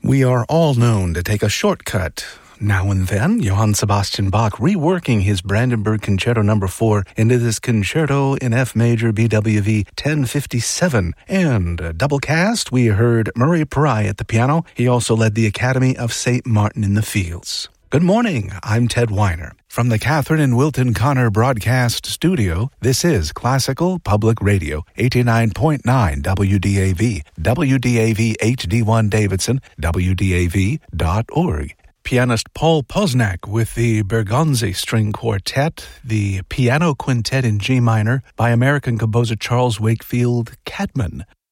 We are all known to take a shortcut. Now and then, Johann Sebastian Bach reworking his Brandenburg Concerto No. 4 into this concerto in F major BWV 1057. And double cast, we heard Murray Pry at the piano. He also led the Academy of St. Martin in the Fields. Good morning, I'm Ted Weiner. From the Catherine and Wilton Connor Broadcast Studio, this is Classical Public Radio, 89.9 WDAV, WDAV HD1 Davidson, WDAV.org. Pianist Paul Posnack with the Bergonzi String Quartet, the Piano Quintet in G minor by American composer Charles Wakefield Cadman.